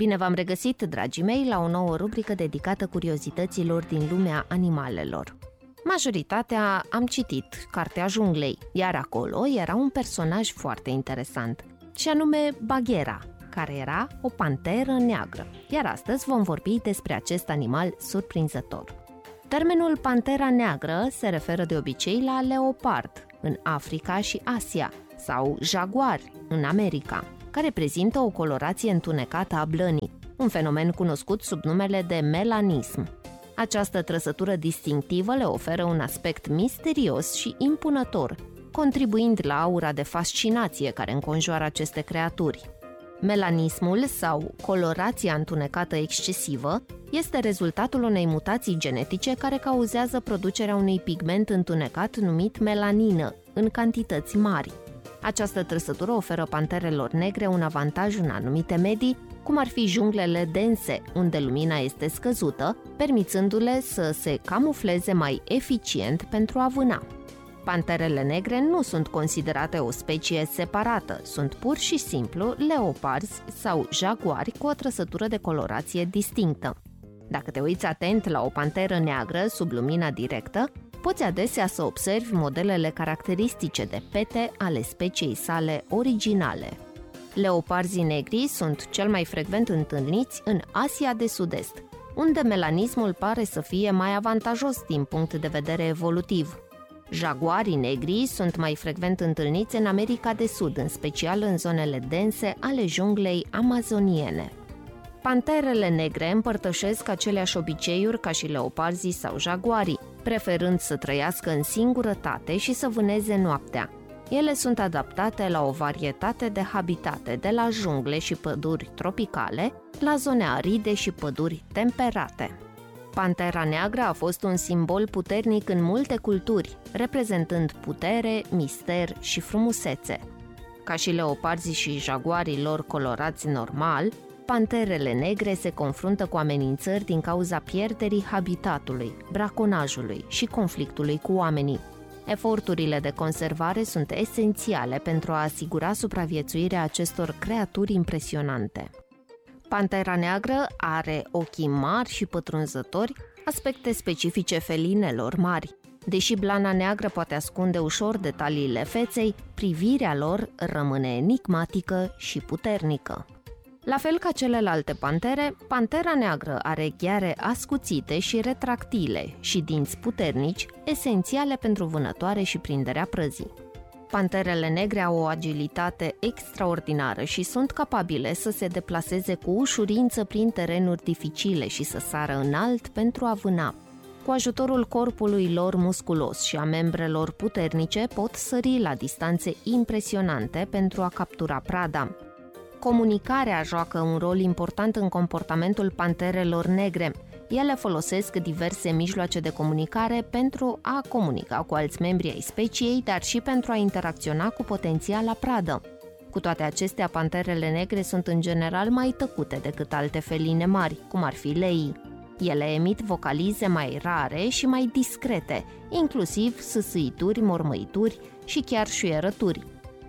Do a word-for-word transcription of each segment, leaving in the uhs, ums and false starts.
Bine v-am regăsit, dragii mei, la o nouă rubrică dedicată curiozităților din lumea animalelor. Majoritatea am citit Cartea Junglei, iar acolo era un personaj foarte interesant, și anume Baghera, care era o panteră neagră. Iar astăzi vom vorbi despre acest animal surprinzător. Termenul pantera neagră se referă de obicei la leopard în Africa și Asia sau jaguar în America, care prezintă o colorație întunecată a blănii, un fenomen cunoscut sub numele de melanism. Această trăsătură distinctivă le oferă un aspect misterios și impunător, contribuind la aura de fascinație care înconjoară aceste creaturi. Melanismul sau colorația întunecată excesivă este rezultatul unei mutații genetice care cauzează producerea unui pigment întunecat numit melanină în cantități mari. Această trăsătură oferă panterelor negre un avantaj în anumite medii, cum ar fi junglele dense, unde lumina este scăzută, permițându-le să se camufleze mai eficient pentru a vâna. Panterele negre nu sunt considerate o specie separată, sunt pur și simplu leoparzi sau jaguari cu o trăsătură de colorație distinctă. Dacă te uiți atent la o panteră neagră sub lumina directă, poți adesea să observi modelele caracteristice de pete ale speciei sale originale. Leoparzii negri sunt cel mai frecvent întâlniți în Asia de Sud-Est, unde melanismul pare să fie mai avantajos din punct de vedere evolutiv. Jaguarii negri sunt mai frecvent întâlniți în America de Sud, în special în zonele dense ale junglei amazoniene. Panterele negre împărtășesc aceleași obiceiuri ca și leoparzii sau jaguarii, preferând să trăiască în singurătate și să vâneze noaptea. Ele sunt adaptate la o varietate de habitate, de la jungle și păduri tropicale, la zone aride și păduri temperate. Pantera neagră a fost un simbol puternic în multe culturi, reprezentând putere, mister și frumusețe. Ca și leoparzii și jaguarii lor colorați normal, panterele negre se confruntă cu amenințări din cauza pierderii habitatului, braconajului și conflictului cu oamenii. Eforturile de conservare sunt esențiale pentru a asigura supraviețuirea acestor creaturi impresionante. Pantera neagră are ochii mari și pătrunzători, aspecte specifice felinelor mari. Deși blana neagră poate ascunde ușor detaliile feței, privirea lor rămâne enigmatică și puternică. La fel ca celelalte pantere, pantera neagră are gheare ascuțite și retractile și dinți puternici, esențiale pentru vânătoare și prinderea prăzii. Panterele negre au o agilitate extraordinară și sunt capabile să se deplaseze cu ușurință prin terenuri dificile și să sară înalt pentru a vâna. Cu ajutorul corpului lor musculos și a membrelor puternice pot sări la distanțe impresionante pentru a captura prada. Comunicarea joacă un rol important în comportamentul panterelor negre. Ele folosesc diverse mijloace de comunicare pentru a comunica cu alți membri ai speciei, dar și pentru a interacționa cu potențiala pradă. Cu toate acestea, panterele negre sunt în general mai tăcute decât alte feline mari, cum ar fi leii. Ele emit vocalize mai rare și mai discrete, inclusiv sâsâituri, mormăituri și chiar șuierături.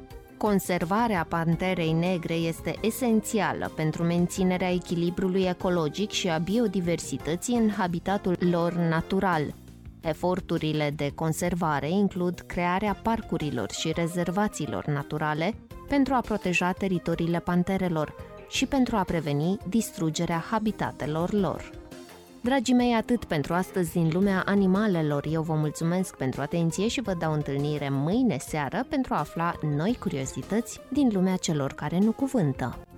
Conservarea panterei negre este esențială pentru menținerea echilibrului ecologic și a biodiversității în habitatul lor natural. Eforturile de conservare includ crearea parcurilor și rezervațiilor naturale pentru a proteja teritoriile panterelor și pentru a preveni distrugerea habitatelor lor. Dragii mei, atât pentru astăzi din lumea animalelor. Eu vă mulțumesc pentru atenție și vă dau întâlnire mâine seară pentru a afla noi curiozități din lumea celor care nu cuvântă.